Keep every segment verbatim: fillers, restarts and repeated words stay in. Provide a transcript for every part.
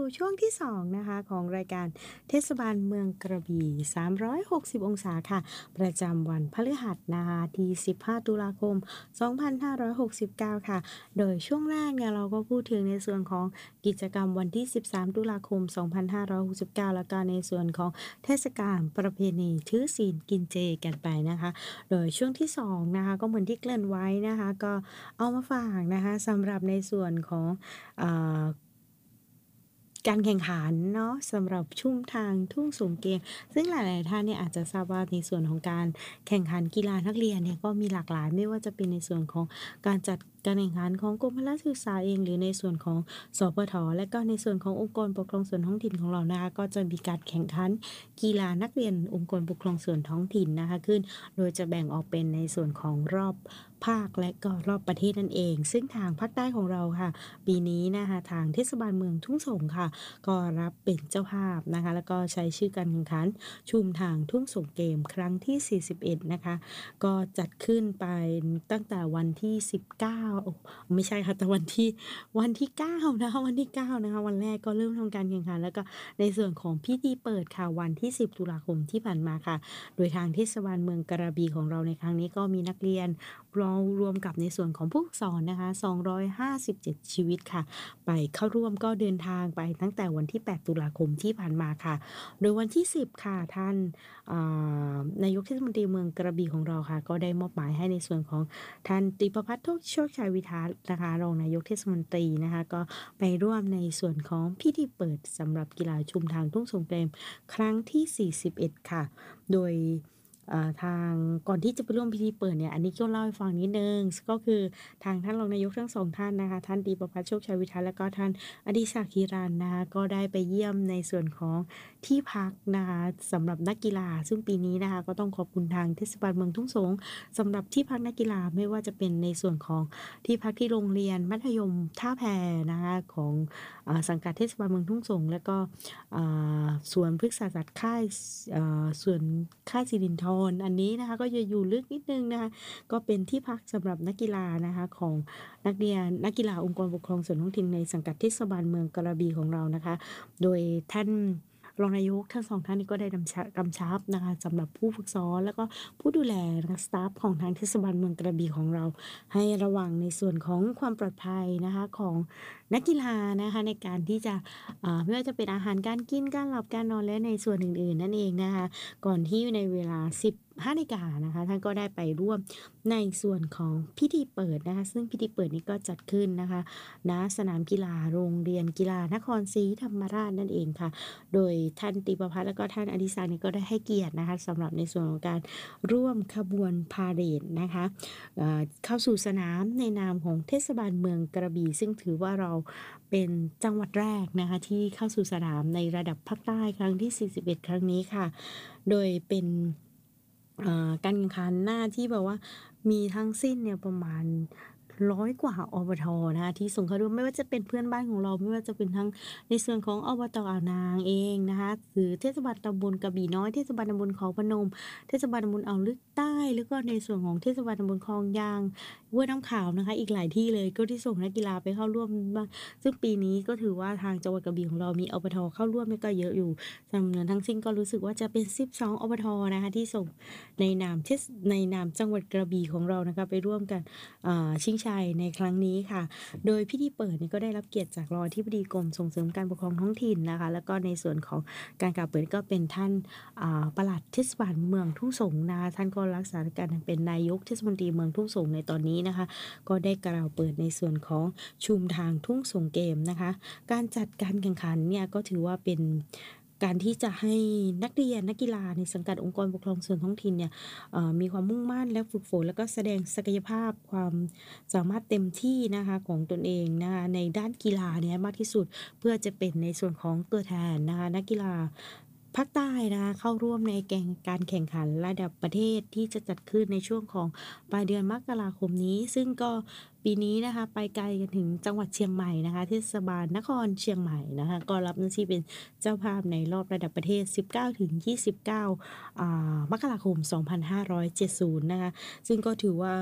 ช่วงที่สองนะคะของรายการเทศบาลเมืองกระบี่สามร้อยหกสิบองศาค่ะประจำวันพฤหัสนะคะที่สิบห้าตุลาคมสองพันห้าร้อยหกสิบเก้าค่ะโดยช่วงแรกเนี่ยเราก็พูดถึงในส่วนของกิจกรรมวันที่สิบสามตุลาคมสองพันห้าร้อยหกสิบเก้าแล้วก็ในส่วนของเทศกาลประเพณีถือศีลกินเจกันไปนะคะโดยช่วงที่สองนะคะก็เหมือนที่เกริ่นไว้นะคะก็เอามาฝากนะคะสำหรับในส่วนของอ่า การแข่งขันเนาะสำหรับชุ่มทางทุ่งสูงเกมซึ่งหลายๆท่านเนี่ยอาจจะทราบว่าในส่วนของการแข่งขันกีฬานักเรียนเนี่ยก็มีหลากหลายไม่ว่าจะเป็นในส่วนของการจัดการแข่งขันของกรมพละศึกษาเองหรือในส่วนของสปทและก็ในส่วนขององค์กรปกครองส่วนท้องถิ่นของเรานะคะก็จะมีการแข่งขันกีฬานักเรียนองค์กรปกครองส่วนท้องถิ่นนะคะขึ้นโดยจะแบ่งออกเป็นในส่วนของรอบภาคและก็รอบประเทศนั่นเองซึ่งทางภาคใต้ของเราค่ะปีนี้นะคะทางเทศบาลเมืองทุ่งสงค่ะ ก็รับเป็นเจ้าภาพนะคะแล้วก็ใช้ชื่อการแข่งขันชุมทางทุ่งส่งเกมครั้งที่สี่สิบเอ็ดนะคะก็จัดขึ้นไปตั้งแต่วันที่สิบเก้าโอ้ไม่ใช่ค่ะแต่วันที่วันที่เก้านะคะวันที่เก้านะคะวันแรกก็เริ่มทำการแข่งขันแล้วก็ในส่วนของพิธีเปิดค่ะวันที่สิบตุลาคมที่ผ่านมาค่ะโดยทางเทศบาลเมืองกระบี่ของเราในครั้งนี้ก็มีนักเรียนเรารวมกับในส่วนของผู้ฝึกสอนนะคะสองร้อยห้าสิบเจ็ดชีวิตค่ะ ไปเข้าร่วมก็เดินทางไปตั้งแต่วันที่แปดตุลาคมที่ผ่านมาค่ะโดยวันที่สิบค่ะท่านอ่านายกเทศมนตรีเมืองกระบี่ของเราค่ะก็ได้มอบหมายให้ในส่วนของท่านตรีประภัทรโชคชัยวิทัศน์นะคะรองนายกเทศมนตรีนะคะก็ไปร่วมในส่วนของพิธีเปิดสำหรับกีฬาชุมทางทุ่งสงเกรมครั้งที่สี่สิบเอ็ดค่ะโดย อ่าทางก่อนที่จะไปร่วมพิธีเปิดเนี่ยอันนี้ก็เล่าให้ฟังนิดนึงก็คือทางท่านรองนายกทั้งสองท่านนะคะท่านตรีประภัสโชคชัยวิทัศน์และก็ท่านอดิศักดิ์ฮิรันนะคะก็ได้ไปเยี่ยมในส่วนของที่พักนะคะสำหรับนักกีฬาซึ่งปีนี้นะคะก็ต้องขอบคุณทางเทศบาลเมืองทุ่งสงสำหรับที่พักนักกีฬาไม่ว่าจะเป็นในส่วนของที่พักที่โรงเรียนมัธยมท่าแพนะคะของอาสังกัดเทศบาลเมืองทุ่งสงและก็ อ่าสวนพฤกษศาสตร์ค่ายอ่าสวนค่ายสิรินธรอันนี้นะคะก็จะอยู่ลึกนิดนึงนะคะก็เป็นที่พักสำหรับนักกีฬานะคะของนักเรียนนักกีฬาองค์กรปกครองส่วนท้องถิ่นในสังกัดเทศบาลเมืองกระบี่ของเรานะคะโดยท่านรองนายกทั้งสองท่านนี้ก็ได้กำชับกำชับนะคะสำหรับผู้ฝึกสอนแล้วก็ผู้ดูแลนะคะสตาฟของทางเทศบาลเมืองกระบี่ของเราให้ระวังในส่วนของความปลอดภัยนะคะของนักกีฬานะคะในการที่จะ อ่าไม่ว่าจะเป็นอาหารการกินการหลับการนอนและในส่วนอื่นๆนั่นเองนะคะก่อนที่ในเวลาสิบห้านาฬิกานะคะท่านก็ได้ไปร่วมในส่วนของพิธีเปิดนะคะซึ่งพิธีเปิดนี้ก็จัดขึ้นนะคะณสนามกีฬาโรงเรียนกีฬานครศรีธรรมราชนั่นเองค่ะโดยท่านตรีประภัสและก็ท่านอดิศักดิ์เนี่ยก็ได้ให้เกียรตินะคะสำหรับในส่วนของการร่วมขบวนพาเหรดนะคะเอ่อเข้าสู่สนามในนามของเทศบาลเมืองกระบี่ซึ่งถือว่าเรา เป็นจังหวัดแรกนะคะที่เข้าสู่สนามในระดับภาคใต้ครั้งที่สี่สิบเอ็ดครั้งนี้ค่ะโดยเป็นเอ่อการแข่งขันหน้าที่แบบว่ามีทั้งสิ้นเนี่ยประมาณร้อยกว่าอบทนะคะที่ส่งเข้าร่วมไม่ว่าจะเป็นเพื่อนบ้านของเราไม่ว่าจะเป็นทั้งในส่วนของอบตอ่าวนางเองนะคะหรือเทศบาลตำบลกระบี่น้อยเทศบาลตำบลเขาพนมเทศบาลตำบลอ่าวลึกใต้แล้วก็ในส่วนของเทศบาลตำบลคลองยางห้วยน้ำขาวนะคะอีกหลายที่เลยก็ที่ส่งนักกีฬาไปเข้าร่วมบ้าง ซึ่งปีนี้ก็ถือว่าทางจังหวัดกระบี่ของเรามีอบทเข้าร่วมเนี่ยก็เยอะอยู่จำนวนทั้งสิ้นก็รู้สึกว่าจะเป็นสิบสองอบทนะคะที่ส่งในนามเทศในนามจังหวัดกระบี่ของเรานะคะไปร่วมกันอ่าชิงชัยในครั้งนี้ค่ะโดยพิธีเปิดนี่ก็ได้รับเกียรติจากรองอธิบดีกรมส่งเสริมการปกครองท้องถิ่นนะคะแล้วก็ในส่วนของการกล่าวเปิดก็เป็นท่านอ่าปลัดเทศบาลเมืองทุ่งสงนะคะท่านก็รักษาการเป็นนายกเทศมนตรีเมืองทุ่งสงในตอนนี้นะคะก็ได้กล่าวเปิดในส่วนของชุมทางทุ่งสงเกมนะคะการจัดการแข่งขันเนี่ยก็ถือว่าเป็นการที่จะให้นักเรียนนักกีฬาในสังกัดองค์กรปกครองส่วนท้องถิ่นเนี่ยเอ่อมีความมุ่งมั่นและฝึกฝนแล้วก็แสดงศักยภาพความสามารถเต็มที่นะคะของตนเองนะคะในด้านกีฬาเนี่ยมากที่สุดเพื่อจะเป็นในส่วนของตัวแทนนะคะนักกีฬาภาคใต้นะคะเข้าร่วมในแก่งการแข่งขันระดับประเทศที่จะจัดขึ้นในช่วงของปลายเดือนมกราคมนี้ซึ่งก็ ปีนี้นะคะไปไกลกันถึงจังหวัดเชียงใหม่นะคะเทศบาลนครเชียงใหม่นะคะก็รับหน้าที่เป็นเจ้าภาพในรอบระดับประเทศสิบเก้าถึงยี่สิบเก้าอ่ามกราคมสองพันห้าร้อยเจ็ดสิบนะคะซึ่งก็ถือว่า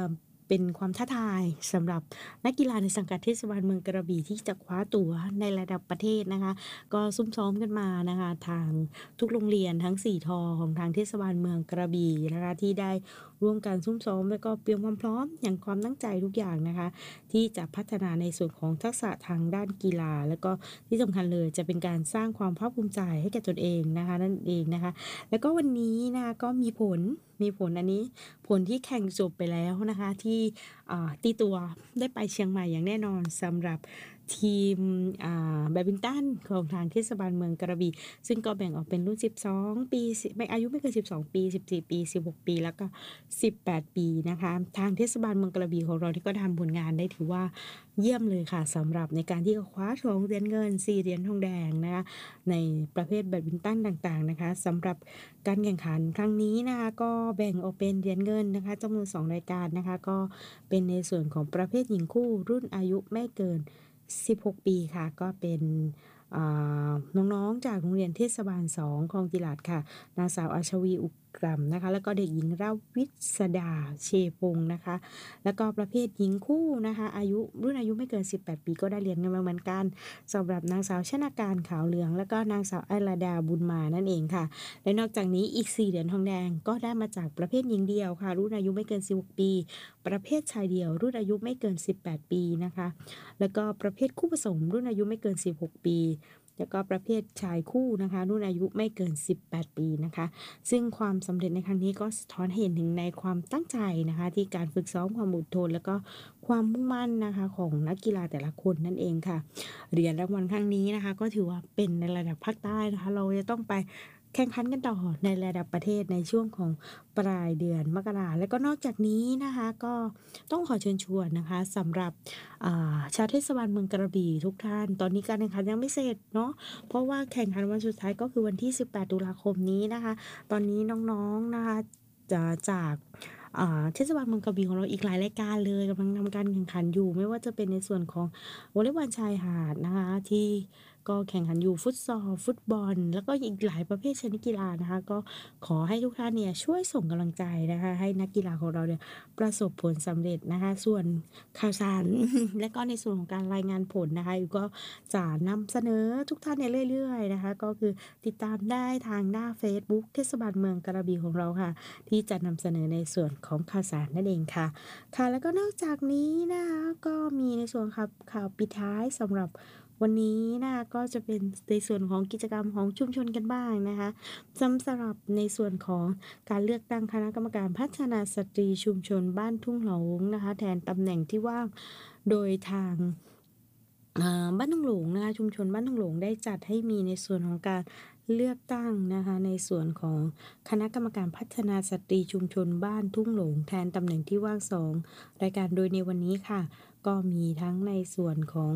เป็นความท้าทายสำหรับนักกีฬาในสังกัดเทศบาลเมืองกระบี่ที่จะคว้าตั๋วในระดับประเทศนะคะก็ซุ่มซ้อมกันมานะคะทางทุกโรงเรียนทั้งสี่ทอของทางเทศบาลเมืองกระบี่นะคะที่ได้ร่วมกันซุ่มซ้อมแล้วก็เตรียมความพร้อมอย่างความตั้งใจทุกอย่างนะคะที่จะพัฒนาในส่วนของทักษะทางด้านกีฬาแล้วก็ที่สำคัญเลยจะเป็นการสร้างความภาคภูมิใจให้แก่ตนเองนะคะนั่นเองนะคะแล้วก็วันนี้นะคะก็มีผลมีผลอันนี้ผลที่แข่งจบไปแล้วนะคะที่อ่าตีตัวได้ไปเชียงใหม่อย่างแน่นอนสำหรับทีมอ่าแบดมินตันของทางเทศบาลเมืองกระบี่ซึ่งก็แบ่งออกเป็นรุ่นสิบสองปีไม่อายุไม่เกินสิบสองปีสิบสี่ปีสิบหกปีแล้วก็สิบแปดปีนะคะทางเทศบาลเมืองกระบี่ของเราที่ก็ทำผลงานได้ถือว่าเยี่ยมเลยค่ะสำหรับในการที่คว้าสองเหรียญเงินสี่เหรียญทองแดงนะคะในประเภทแบดมินตันต่างๆนะคะสำหรับการแข่งขันครั้งนี้นะคะก็แบ่งออกเป็นเหรียญเงินนะคะจำนวนสองรายการนะคะก็เป็นในส่วนของประเภทหญิงคู่รุ่นอายุไม่เกินสิบหกปีค่ะก็เป็นน้องๆจากโรงเรียนเทศบาลสองคลองจิรัตน์ค่ะนางสาวอาชวีอุกรัมนะคะแล้วก็เด็กหญิงราวิศดาเชพงศ์นะคะแล้วก็ประเภทหญิงคู่นะคะอายุรุ่นอายุไม่เกินสิบแปดปีก็ได้เหรียญเงินมาเหมือนกันสำหรับนางสาวชนาการขาวเหลืองแล้วก็นางสาวไอราดาบุญมานั่นเองค่ะและนอกจากนี้อีกสี่เหรียญทองแดงก็ได้มาจากประเภทหญิงเดียวค่ะรุ่นอายุไม่เกินสิบหกปีประเภทชายเดี่ยวรุ่นอายุไม่เกินสิบแปดปีนะคะแล้วก็ประเภทคู่ผสมรุ่นอายุไม่เกินสิบหกปีแล้วก็ประเภทชายคู่นะคะรุ่นอายุไม่เกินสิบแปดปีนะคะซึ่งความสำเร็จในครั้งนี้ก็สะท้อนให้เห็นถึงในความตั้งใจนะคะที่การฝึกซ้อมความอดทนแล้วก็ความมุ่งมั่นนะคะของนักกีฬาแต่ละคนนั่นเองค่ะเหรียญรางวัลครั้งนี้นะคะก็ถือว่าเป็นในระดับภาคใต้นะคะเราจะต้องไปแข่งขันกันต่อในระดับประเทศในช่วงของปลายเดือนมกราและก็นอกจากนี้นะคะก็ต้องขอเชิญชวนนะคะสำหรับชาวเทศบาลเมืองกระบี่ทุกท่านตอนนี้การแข่งขันยังไม่เสร็จเนาะเพราะว่าแข่งขันวันสุดท้ายก็คือวันที่สิบแปดตุลาคมนี้นะคะตอนนี้น้องๆนะคะจะจากเทศบาลเมืองกระบี่ของเราอีกหลายรายการเลยกำลังทำการแข่งขันอยู่ไม่ว่าจะเป็นในส่วนของวอลเลย์บอลชายหาดนะคะที่ก็แข่งขันอยู่ฟุตซอลฟุตบอลแล้วก็อีกหลายประเภทชนิดกีฬานะคะก็ขอให้ทุกท่านเนี่ยช่วยส่งกำลังใจนะคะให้นักกีฬาของเราเนี่ยประสบผลสำเร็จนะคะส่วนข่าวสาร และก็ในส่วนของการรายงานผลนะคะอยู่ก็จะนำเสนอทุกท่านเนี่ยเรื่อยๆนะคะก็คือติดตามได้ทางหน้า Facebook เทศบาลเมืองกระบี่ของเราค่ะที่จะนำเสนอในส่วนของข่าวสารนั่นเองค่ะค่ะแล้วก็นอกจากนี้นะคะก็มีในส่วนข่าวข่าวปิดท้ายสำหรับวันนี้นะคะก็จะเป็นในส่วนของกิจกรรมของชุมชนกันบ้างนะคะสำหรับในส่วนของการเลือกตั้งคณะกรรมการพัฒนาสตรีชุมชนบ้านทุ่งหลงนะคะแทนตำแหน่งที่ว่างโดยทางบ้านทุ่งหลงนะคะชุมชนบ้านทุ่งหลงได้จัดให้มีในส่วนของการเลือกตั้งนะคะในส่วนของคณะกรรมการพัฒนาสตรีชุมชนบ้านทุ่งหลงแทนตำแหน่งที่ว่างสองรายการโดยในวันนี้ค่ะก็มีทั้งในส่วนของ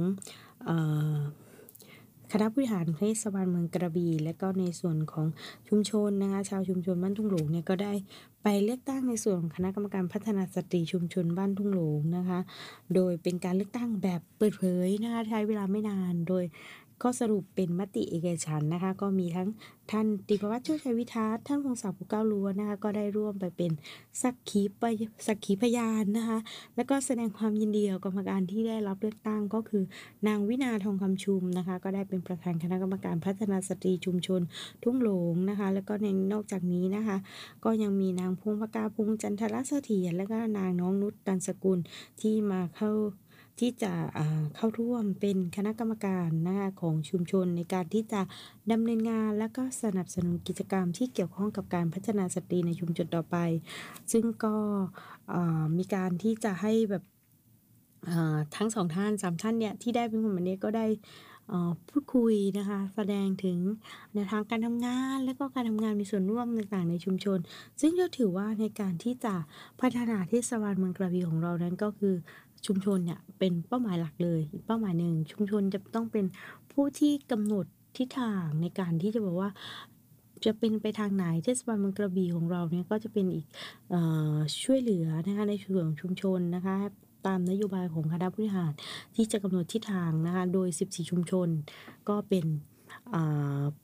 คณะผู้บริหารเทศบาลเมืองกระบี่และก็ในส่วนของชุมชนนะคะชาวชุมชนบ้านทุ่งหลงเนี่ยก็ได้ไปเลือกตั้งในส่วนของคณะกรรมการพัฒนาสตรีชุมชนบ้านทุ่งหลงนะคะโดยเป็นการเลือกตั้งแบบเปิดเผยนะคะใช้เวลาไม่นานโดยข้อสรุปเป็นมติเอกฉันท์นะคะก็มีทั้งท่านติปวัฒน์โชติชัยวิทัศน์ท่านพงศักดิ์ภูเก้าล้วนนะคะก็ได้ร่วมไปเป็นสักขีพยสักขีพยานนะคะแล้วก็แสดงความยินดีกับกรรมการที่ได้รับเลือกตั้งก็คือนางวินาทองคำชุมนะคะก็ได้เป็นประธานคณะกรรมการพัฒนาสตรีชุมชนทุ่งหลงนะคะแล้วก็ในนอกจากนี้นะคะก็ยังมีนางพงภกาพงษ์จันทรเสถียรและก็นางน้องนุชตันสกุลที่มาเข้าที่จะเข้าร่วมเป็นคณะกรรมการนะคะของชุมชนในการที่จะดำเนินงานและก็สนับสนุนกิจกรรมที่เกี่ยวข้องกับการพัฒนาสตรีในชุมชนต่อไปซึ่งก็มีการที่จะให้แบบทั้งสองท่านสามท่านเนี่ยที่ได้เป็นคนแบบนี้ก็ได้พูดคุยนะคะแสดงถึงแนวทางการทำงานและก็การทำงานมีส่วนร่วมต่างๆในชุมชนซึ่งก็ถือว่าในการที่จะพัฒนาเทศบาลเมืองกระบี่ของเรานั้นก็คือชุมชนเนี่ยเป็นเป้าหมายหลักเลยเป้าหมายหนึ่งชุมชนจะต้องเป็นผู้ที่กำหนดทิศทางในการที่จะบอกว่าจะเป็นไปทางไหนเทศบาลเมืองกระบี่ของเราเนี่ยก็จะเป็นอีกช่วยเหลือนะคะในส่วนของชุมชนนะคะตามนโยบายของคณะผู้บริหารที่จะกำหนดทิศทางนะคะโดยสิบสี่ชุมชนก็เป็น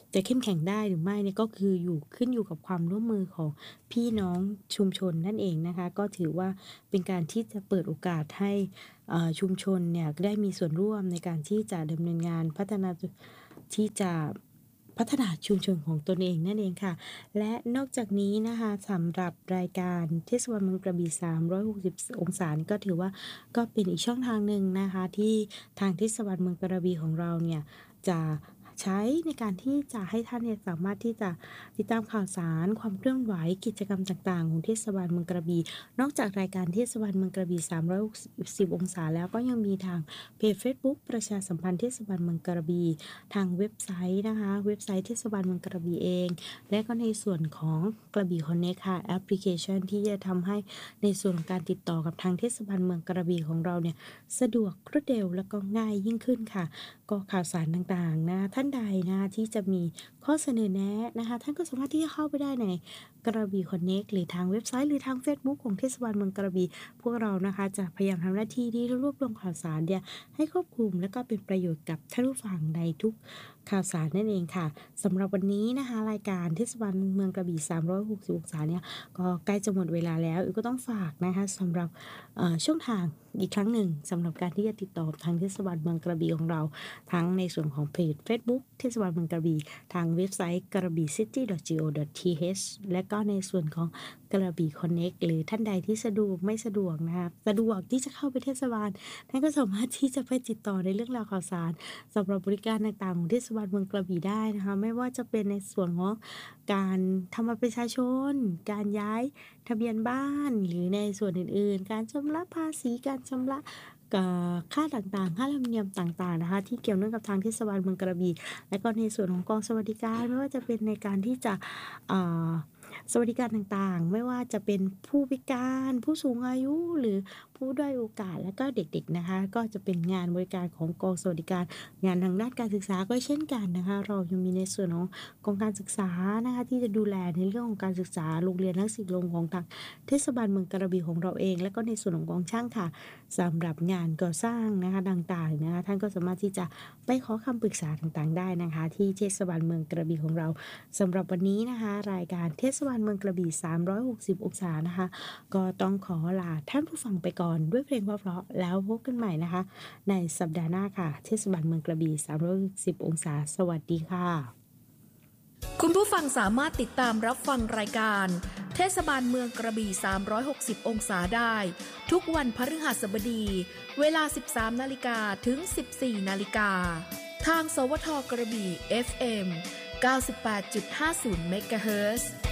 จะเข้มแข็งได้หรือไม่เนี่ยก็คืออยู่ขึ้นอยู่กับความร่วมมือของพี่น้องชุมชนนั่นเองนะคะก็ถือว่าเป็นการที่จะเปิดโอกาสให้ชุมชนเนี่ยได้มีส่วนร่วมในการที่จะดำเนินงานพัฒนาที่จะพัฒนาชุมชนของตนเองนั่นเองค่ะและนอกจากนี้นะคะสำหรับรายการเทศบาลเมืองกระบี่สามร้อยหกสิบองศาก็ถือว่าก็เป็นอีกช่องทางหนึ่งนะคะที่ทางเทศบาลเมืองกระบี่ของเราเนี่ยจะใช้ในการที่จะให้ท่านเนี่ยสามารถที่จะติดตามข่าวสารความเคลื่อนไหวกิจกรรมต่างๆของเทศบาลเมืองกระบี่นอกจากรายการเทศบาลเมืองกระบี่สามร้อยหกสิบองศาแล้วก็ยังมีทางเพจ Facebook ประชาสัมพันธ์เทศบาลเมืองกระบี่ทางเว็บไซต์นะคะเว็บไซต์เทศบาลเมืองกระบี่เองและก็ในส่วนของกระบี่ Connect ค่ะแอปพลิเคชันที่จะทำให้ในส่วนของการติดต่อกับทางเทศบาลเมืองกระบี่ของเราเนี่ยสะดวกรวดเร็วและก็ง่ายยิ่งขึ้นค่ะก็ข่าวสารต่างๆนะท่านใดนะที่จะมีข้อเสนอแนะนะคะท่านก็สามารถที่จะเข้าไปได้ในกระบี่ Connect หรือทางเว็บไซต์หรือทาง Facebook ของเทศบาลเมืองกระบี่พวกเรานะคะจะพยายามทำหน้าที่ที่รวบรวมข่าวสารเนี่ยให้ครอบคลุมและก็เป็นประโยชน์กับท่านผู้ฟังในทุกข่าวสารนั่นเองค่ะสำหรับวันนี้นะคะรายการเทศบาลเมืองกระบี่สามร้อยหกสิบองศาเนี่ยก็ใกล้จะหมดเวลาแล้วก็ต้องฝากนะคะสำหรับช่องทางอีกครั้งหนึ่งสำหรับการที่จะติดต่อทางเทศบาลเมืองกระบี่ของเราทั้งในส่วนของเพจ Facebook เทศบาลเมืองกระบี่ทางเว็บไซต์กระบี่ ซิตี้ ดอท จี โอ ดอท ที เอช และก็ในส่วนของกระบี่ Connect หรือท่านใดที่สะดวกไม่สะดวกนะคะสะดวกที่จะเข้าไปเทศบาลท่านก็สามารถที่จะไปติดต่อในเรื่องราวข่าวสารสำหรับบริการต่างๆของเทศบาลเมืองกระบี่ได้นะคะไม่ว่าจะเป็นในส่วนของการทำบัตรประชาชนการย้ายทะเบียนบ้านหรือในส่วนอื่นๆการชำระภาษีการชำระค่าต่างๆค่าธรรมเนียมต่างๆนะคะที่เกี่ยวเนื่องกับทางเทศบาลเมืองกระบี่และก็ในส่วนของกองสวัสดิการไม่ว่าจะเป็นในการที่จะสวัสดิการต่างๆไม่ว่าจะเป็นผู้พิการผู้สูงอายุหรือผู้ด้อยโอกาสและก็เด็กๆนะคะก็จะเป็นงานบริการของกองสวัสดิการงานทางด้านการศึกษาก็เช่นกันนะคะเรายังมีในส่วนของกองการศึกษานะคะที่จะดูแลในเรื่องของการศึกษาโรงเรียนทั้งสี่โรงของทางเทศบาลเมืองกระบี่ของเราเองและก็ในส่วนของกองช่างค่ะสำหรับงานก่อสร้างนะคะต่างๆนะคะท่านก็สามารถที่จะไปขอคำปรึกษาต่างๆได้นะคะที่เทศบาลเมืองกระบี่ของเราสำหรับวันนี้นะคะรายการเทศบาลเมืองกระบี่สามร้อยหกสิบองศานะคะก็ต้องขอลาท่านผู้ฟังไปก่อนด้วยเพลงเพราะๆแล้วพบกันใหม่นะคะในสัปดาห์หน้าค่ะเทศบาลเมืองกระบี่สามร้อยหกสิบองศาสวัสดีค่ะคุณผู้ฟังสามารถติดตามรับฟังรายการเทศบาลเมืองกระบี่สามร้อยหกสิบองศาได้ทุกวันพฤหัสบดีเวลา สิบสามนาฬิกา ถึง สิบสี่นาฬิกาทางสวทกระบี่ เอฟ เอ็ม เก้าสิบแปดจุดห้าศูนย์ เมกะเฮิรตซ์